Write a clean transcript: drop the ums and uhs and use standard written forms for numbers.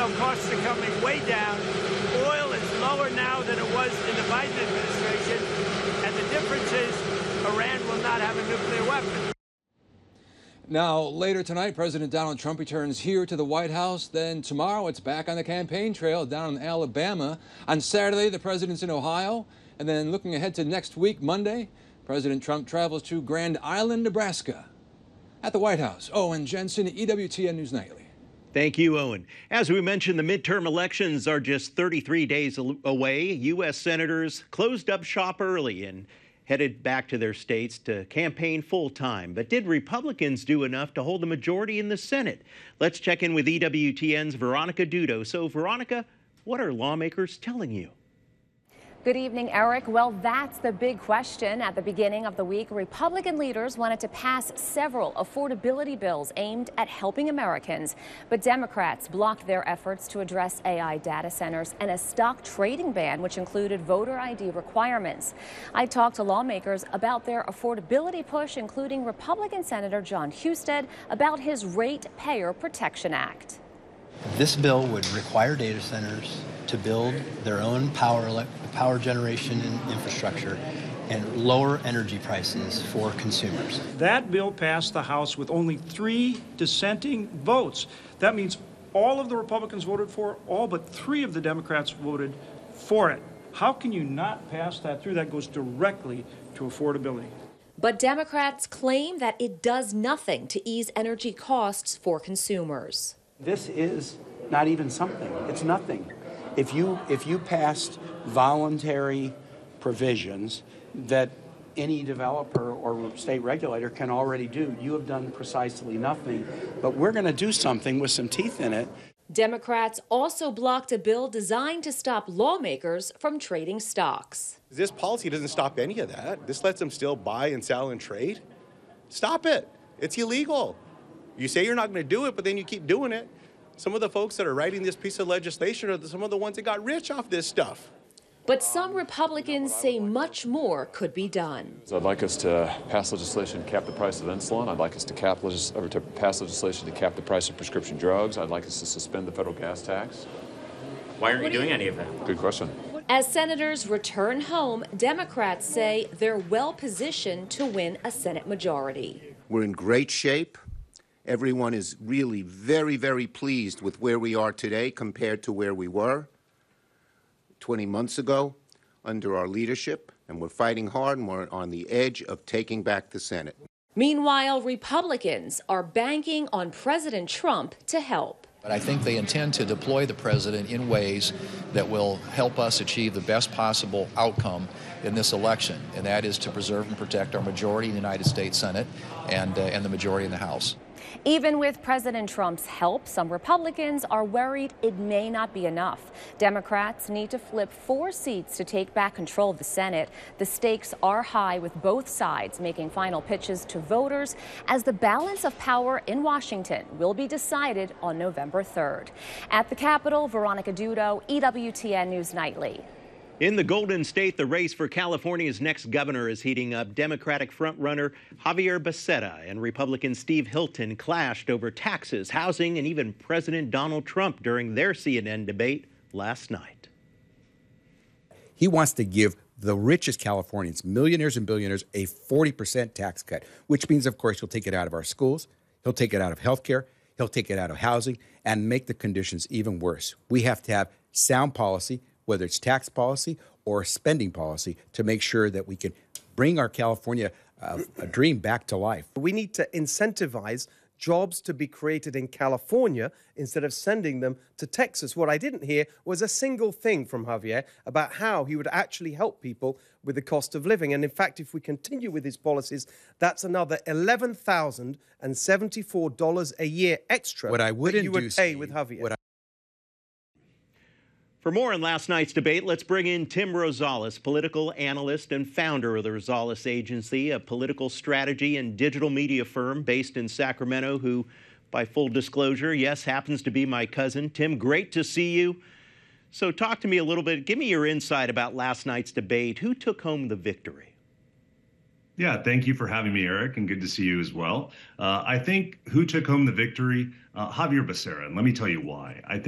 costs are coming way down. Oil is lower now than it was in the Biden administration. And the difference is Iran will not have a nuclear weapon. Now, later tonight, President Donald Trump returns here to the White House. Then tomorrow, it's back on the campaign trail down in Alabama. On Saturday, the president's in Ohio. And then looking ahead to next week, Monday, President Trump travels to Grand Island, Nebraska. At the White House, Owen Jensen, EWTN News Nightly. Thank you, Owen. As we mentioned, the midterm elections are just 33 days away. U.S. senators closed up shop early and headed back to their states to campaign full-time. But did Republicans do enough to hold a majority in the Senate? Let's check in with EWTN's Veronica Dudo. So, Veronica, what are lawmakers telling you? Good evening, Eric. Well, that's the big question. At the beginning of the week, Republican leaders wanted to pass several affordability bills aimed at helping Americans. But Democrats blocked their efforts to address AI data centers and a stock trading ban, which included voter ID requirements. I talked to lawmakers about their affordability push, including Republican Senator Jon Husted, about his Ratepayer Protection Act. This bill would require data centers to build their own power generation and infrastructure and lower energy prices for consumers. That bill passed the House with only 3 dissenting votes. That means all of the Republicans voted for, all but 3 of the Democrats voted for it. How can you not pass that through? That goes directly to affordability. But Democrats claim that it does nothing to ease energy costs for consumers. This is not even something. It's nothing. If you passed voluntary provisions that any developer or state regulator can already do, you have done precisely nothing. But we're going to do something with some teeth in it. Democrats also blocked a bill designed to stop lawmakers from trading stocks. This policy doesn't stop any of that. This lets them still buy and sell and trade. Stop it. It's illegal. You say you're not going to do it, but then you keep doing it. Some of the folks that are writing this piece of legislation are some of the ones that got rich off this stuff. But some Republicans say much more could be done. I'd like us to pass legislation to cap the price of insulin. I'd like us to pass legislation to cap the price of prescription drugs. I'd like us to suspend the federal gas tax. Why aren't you doing any of that? Good question. As senators return home, Democrats say they're well positioned to win a Senate majority. We're in great shape. Everyone is really very, very pleased with where we are today compared to where we were 20 months ago under our leadership, and we're fighting hard and we're on the edge of taking back the Senate. Meanwhile, Republicans are banking on President Trump to help. But I think they intend to deploy the president in ways that will help us achieve the best possible outcome in this election, and that is to preserve and protect our majority in the United States Senate and the majority in the House. Even with President Trump's help, some Republicans are worried it may not be enough. Democrats need to flip 4 seats to take back control of the Senate. The stakes are high, with both sides making final pitches to voters as the balance of power in Washington will be decided on November 3rd. At the Capitol, Veronica Dudo, EWTN News Nightly. In the Golden State, the race for California's next governor is heating up. Democratic frontrunner Javier Becerra and Republican Steve Hilton clashed over taxes, housing, and even President Donald Trump during their CNN debate last night. He wants to give the richest Californians, millionaires and billionaires, a 40% tax cut, which means, of course, he'll take it out of our schools, he'll take it out of health care, he'll take it out of housing, and make the conditions even worse. We have to have sound policy, whether it's tax policy or spending policy, to make sure that we can bring our California a dream back to life. We need to incentivize jobs to be created in California instead of sending them to Texas. What I didn't hear was a single thing from Javier about how he would actually help people with the cost of living. And in fact, if we continue with his policies, that's another $11,074 a year extra that you would pay with Javier. For more on last night's debate, let's bring in Tim Rosales, political analyst and founder of the Rosales Agency, a political strategy and digital media firm based in Sacramento, who, by full disclosure, yes, happens to be my cousin. Tim, great to see you. So talk to me a little bit. Give me your insight about last night's debate. Who took home the victory? Yeah, thank you for having me, Eric, and good to see you as well. I think who took home the victory? Javier Becerra, and let me tell you why. I think